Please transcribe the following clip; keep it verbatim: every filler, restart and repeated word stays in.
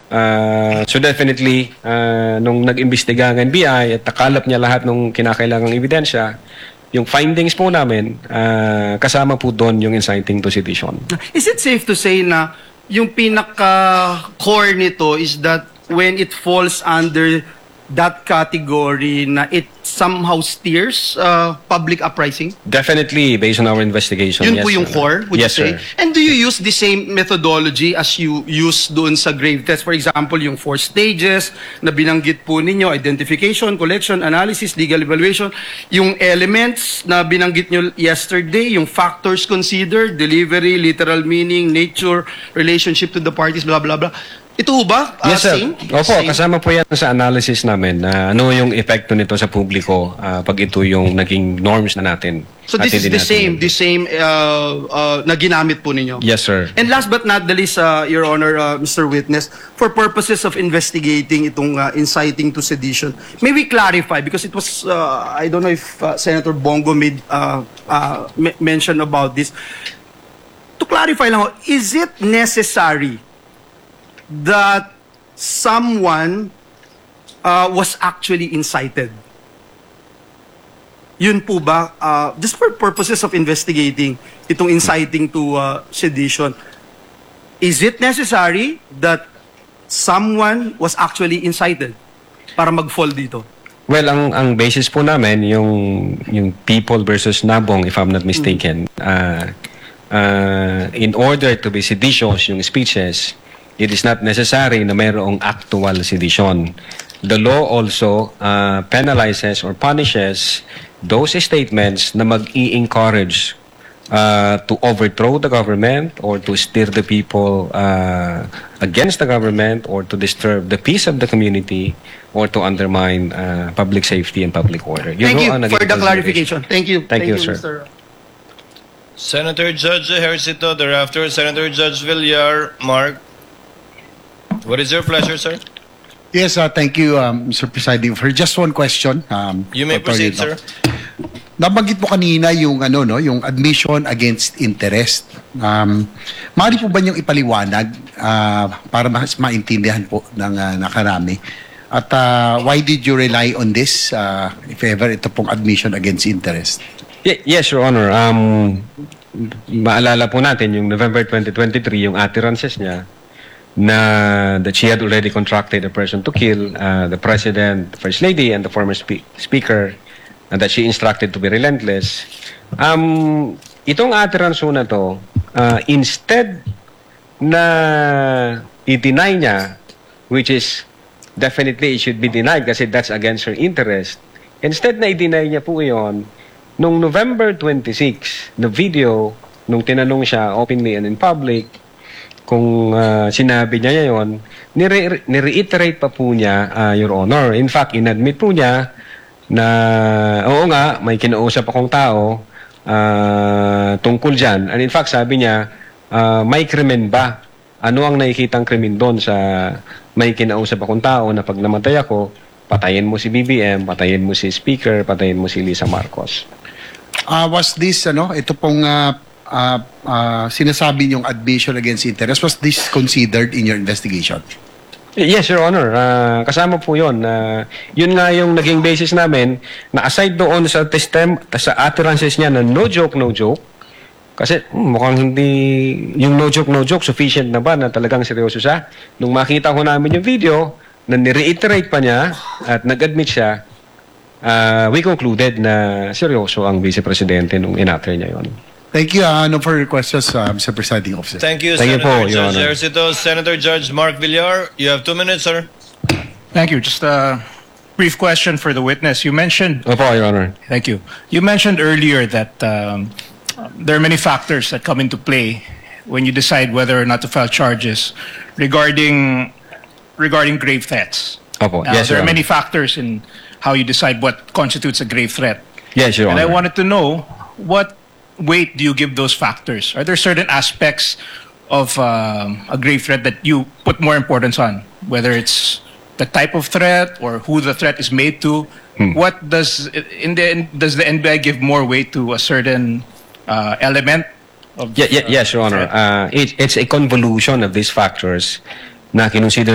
Uh, so definitely, uh, nung nag-imbestiga ng N B I at nakalap niya lahat ng kinakailangang ebidensya, yung findings po namin, uh, kasama po doon yung inciting to sedition. Is it safe to say na yung pinaka-core nito is that when it falls under that category na it somehow steers uh, public uprising? Definitely, based on our investigation. Yun yes, po yung sir. core, would yes, you say? Sir. And do you use the same methodology as you use doon sa grave test? For example, yung four stages na binanggit po ninyo, identification, collection, analysis, legal evaluation, yung elements na binanggit nyo yesterday, yung factors considered, delivery, literal meaning, nature, relationship to the parties, blah, blah, blah. Ito ba? Uh, yes, sir. same? Opo, same. kasama po yan sa analysis namin na ano yung epekto nito sa publiko uh, pag ito yung naging norms na natin. So this is the same, the same uh, uh, na ginamit po ninyo? Yes, sir. And last but not the least, uh, Your Honor, uh, Mister Witness, for purposes of investigating itong uh, inciting to sedition, may we clarify, because it was, uh, I don't know if uh, Senator Bongo made uh, uh, mention about this. To clarify lang, is it necessary that someone uh, was actually incited? Yun po ba, uh, just for purposes of investigating itong inciting to uh, sedition, is it necessary that someone was actually incited para mag-fall dito? Well, ang ang basis po namin yung yung People versus Nabong, if I'm not mistaken. Mm. Uh, uh, in order to be seditious yung speeches, it is not necessary na mayroong actual sedition. The law also uh, penalizes or punishes those statements na mag-i-encourage uh, to overthrow the government or to steer the people uh, against the government or to disturb the peace of the community or to undermine uh, public safety and public order. Thank you for the clarification. Thank you. Thank, Thank you, you, sir. Mister Senator Judge Ejercito, thereafter Senator Judge Villar. Mark, what is your pleasure, sir? Yes, uh, thank you, um, Mister Presiding. For just one question. Um, you may proceed, sir. Nabanggit mo kanina yung ano no, yung admission against interest. Um, maaari po ba niyong ipaliwanag uh, para mas maintindihan po ng uh, nakarami? At uh, why did you rely on this, uh, if ever, ito pong admission against interest? Y yes, Your Honor. Um, maalala po natin yung November twenty twenty-three, yung utterances niya na that she had already contracted a person to kill uh, the President, the First Lady, and the former spe Speaker, and that she instructed to be relentless. Um, itong utterance na to, uh, instead na i-deny niya, which is definitely it should be denied kasi that's against her interest, instead na i-deny niya po iyon, nung November twenty-sixth, the video, nung tinanong siya openly and in public, kung uh, sinabi niya yun, nire-reiterate pa po niya, uh, Your Honor. In fact, inadmit po niya na, oo nga, may kinausap akong tao uh, tungkol dyan. And in fact, sabi niya, uh, may krimen ba? Ano ang nakikitang krimen doon sa may kinausap akong tao na pag namatay ako, patayin mo si B B M, patayin mo si Speaker, patayin mo si Lisa Marcos. Uh, was this, ano, ito pong uh, uh, uh, sinasabi niyong admission against interest, was this considered in your investigation? Yes, Your Honor. Uh, kasama po yun. Uh, yun nga yung naging basis namin na aside doon sa testem, sa utterances niya na no joke, no joke. Kasi hmm, mukhang hindi, yung no joke, no joke, sufficient na ba na talagang seryoso siya? Nung makita ko namin yung video, na ni-reiterate pa niya at nag-admit siya, uh, we concluded na seryoso ang Vice Presidente nung in-utter niya yun. Thank you. Uh, no further questions, uh, Mister Presiding Officer. Thank you, Thank Senator you po, Your Judge Honor. Ejercito. Senator Judge Mark Villar, you have two minutes, sir. Thank you. Just a brief question for the witness. You mentioned... Opo, Your Honor. Thank you. You mentioned earlier that um, there are many factors that come into play when you decide whether or not to file charges regarding regarding grave threats. Opo, Now, yes, there Your are Honor. many factors in how you decide what constitutes a grave threat. Yes, Your And Honor. I wanted to know, what weight do you give those factors? Are there certain aspects of um, a grave threat that you put more importance on? Whether it's the type of threat or who the threat is made to? Hmm. What does in the does the N B I give more weight to a certain uh, element of Ye- ye- uh, yes, Your Honor. threat? Uh, it, it's a convolution of these factors na kinonsider